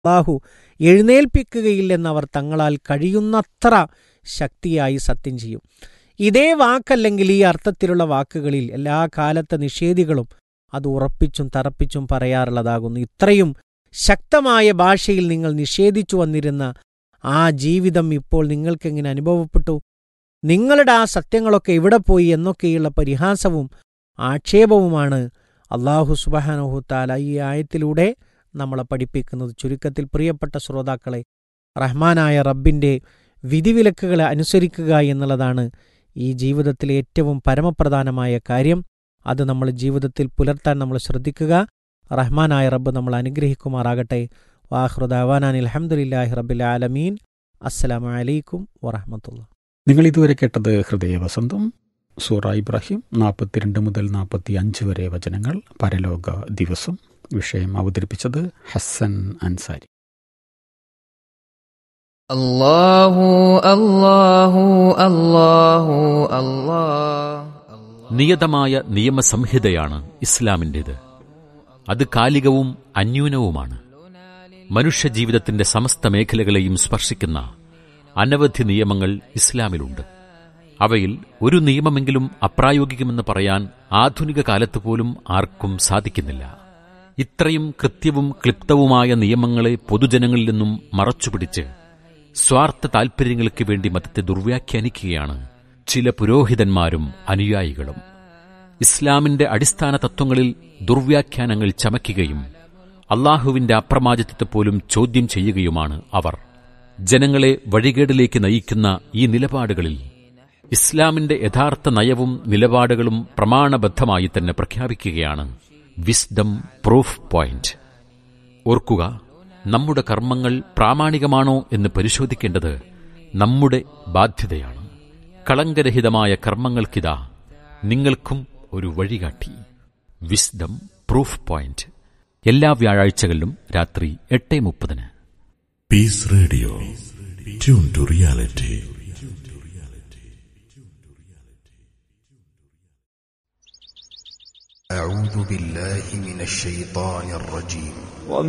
അല്ലാഹു എഴുന്നേൽപ്പിക്കുകയില്ലെന്നവർ തങ്ങളാൽ കഴിയുന്നത്ര ശക്തിയായി സത്യം ചെയ്യും. ഇതേ വാക്കല്ലെങ്കിൽ ഈ അർത്ഥത്തിലുള്ള വാക്കുകളിൽ എല്ലാ കാലത്തെ നിഷേധികളും അത് ഉറപ്പിച്ചും തറപ്പിച്ചും പറയാറുള്ളതാകുന്നു. ഇത്രയും ശക്തമായ ഭാഷയിൽ നിങ്ങൾ നിഷേധിച്ചു വന്നിരുന്ന ആ ജീവിതം ഇപ്പോൾ നിങ്ങൾക്കെങ്ങനെ അനുഭവപ്പെട്ടു? നിങ്ങളുടെ ആ സത്യങ്ങളൊക്കെ എവിടെ പോയി എന്നൊക്കെയുള്ള പരിഹാസവും ആക്ഷേപവുമാണ് അല്ലാഹു സുബ്ഹാനഹു തആല ഈ ആയത്തിലൂടെ നമ്മളെ പഠിപ്പിക്കുന്നത്. ചുരുക്കത്തിൽ പ്രിയപ്പെട്ട ശ്രോതാക്കളെ, റഹ്മാനായ റബ്ബിൻ്റെ വിധിവിലക്കുകളെ അനുസരിക്കുക എന്നുള്ളതാണ് ഈ ജീവിതത്തിലെ ഏറ്റവും പരമപ്രധാനമായ കാര്യം. അത് നമ്മൾ ജീവിതത്തിൽ പുലർത്താൻ നമ്മൾ ശ്രദ്ധിക്കുക. റഹ്മാനായ റബ്ബ് നമ്മൾ അനുഗ്രഹിക്കുമാറാകട്ടെ. വാഖിറു ദഅവാനാ അൽഹംദുലില്ലാഹി റബ്ബിൽ ആലമീൻ. അസ്സലാമു അലൈക്കും വറഹ്മത്തുള്ളാഹി. നിങ്ങൾ ഇതുവരെ കേട്ടത് ഹൃദയവസന്തം, സൂറ ഇബ്രാഹിം 42 മുതൽ 45 വരെ വചനങ്ങൾ, പരലോക ദിവസം. വിഷയം അവതരിപ്പിച്ചത് ഹസൻ അൻസാരി. അല്ലാഹു അല്ലാഹു അല്ലാഹു അല്ലാഹ്. നിയതമായ നിയമസംഹിതയാണ് ഇസ്ലാമിൻ്റേത്. അത് കാലികവും അന്യൂനവുമാണ്. മനുഷ്യജീവിതത്തിന്റെ സമസ്ത മേഖലകളെയും സ്പർശിക്കുന്ന അനവധി നിയമങ്ങൾ ഇസ്ലാമിലുണ്ട്. അവയിൽ ഒരു നിയമമെങ്കിലും അപ്രായോഗികമെന്ന് പറയാൻ ആധുനിക കാലത്ത് പോലും ആർക്കും സാധിക്കുന്നില്ല. ഇത്രയും കൃത്യവും ക്ലിപ്തവുമായ നിയമങ്ങളെ പൊതുജനങ്ങളിൽ നിന്നും മറച്ചുപിടിച്ച് സ്വാർത്ഥ താൽപര്യങ്ങൾക്ക് വേണ്ടി മതത്തെ ദുർവ്യാഖ്യാനിക്കുകയാണ് ചില പുരോഹിതന്മാരും അനുയായികളും. ഇസ്ലാമിന്റെ അടിസ്ഥാന തത്വങ്ങളിൽ ദുർവ്യാഖ്യാനങ്ങൾ ചമയ്ക്കുകയും അള്ളാഹുവിന്റെ അപ്രമാദിത്വത്തെ പോലും ചോദ്യം ചെയ്യുകയുമാണ് അവർ. ജനങ്ങളെ വഴികേടിലേക്ക് നയിക്കുന്ന ഈ നിലപാടുകളിൽ ഇസ്ലാമിന്റെ യഥാർത്ഥ നയവും നിലപാടുകളും പ്രമാണബദ്ധമായി തന്നെ പ്രഖ്യാപിക്കുകയാണ് വിസ്ഡം പ്രൂഫ് പോയിന്റ്. ഓർക്കുക, നമ്മുടെ കർമ്മങ്ങൾ പ്രാമാണികമാണോ എന്ന് പരിശോധിക്കേണ്ടത് നമ്മുടെ ബാധ്യതയാണ്. കളങ്കരഹിതമായ കർമ്മങ്ങൾക്കിതാ നിങ്ങൾക്കും ഒരു വഴികാട്ടി. വിസ്ഡം പ്രൂഫ് പോയിന്റ് എല്ലാ വ്യാഴാഴ്ചകളിലും രാത്രി 8:30. Piece radio, tune to reality. أعوذ بالله من الشيطان الرجيم.